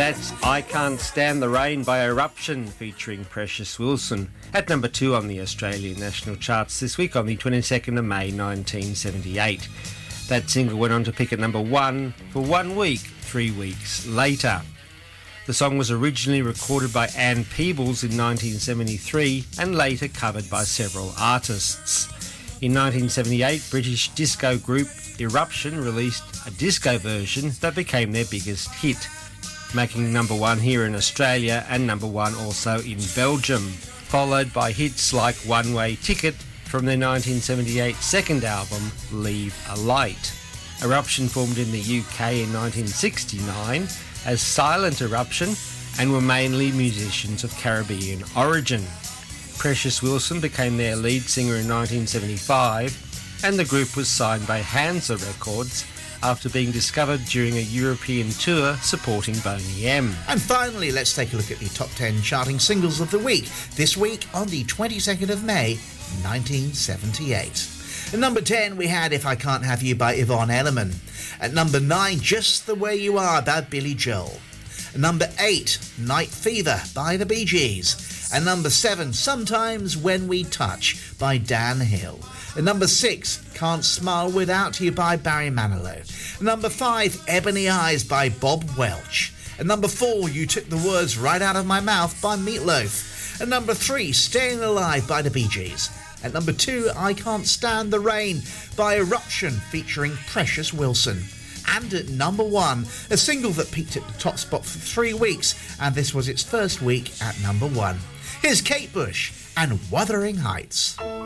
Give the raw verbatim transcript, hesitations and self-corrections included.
That's I Can't Stand the Rain by Eruption featuring Precious Wilson at number two on the Australian national charts this week on the twenty-second of May nineteen seventy-eight. That single went on to pick at number one for one week, three weeks later. The song was originally recorded by Ann Peebles in nineteen seventy-three and later covered by several artists. In nineteen seventy-eight, British disco group Eruption released a disco version that became their biggest hit, making number one here in Australia and number one also in Belgium, followed by hits like One Way Ticket from their nineteen seventy-eight second album, Leave a Light. Eruption formed in the U K in nineteen sixty-nine as Silent Eruption and were mainly musicians of Caribbean origin. Precious Wilson became their lead singer in nineteen seventy-five, and the group was signed by Hansa Records after being discovered during a European tour supporting Boney M. And finally, let's take a look at the top ten charting singles of the week, this week on the twenty-second of May, nineteen seventy-eight. At number ten, we had If I Can't Have You by Yvonne Elliman. At number nine, Just the Way You Are by Billy Joel. At number eight, Night Fever by the Bee Gees. At number seven, Sometimes When We Touch by Dan Hill. At number six, Can't Smile Without You by Barry Manilow. At number five, Ebony Eyes by Bob Welch. At number four, You Took the Words Right Out of My Mouth by Meatloaf. At number three, Staying Alive by the Bee Gees. At number two, I Can't Stand the Rain by Eruption featuring Precious Wilson. And at number one, a single that peaked at the top spot for three weeks, and this was its first week at number one. Here's Kate Bush and Wuthering Heights.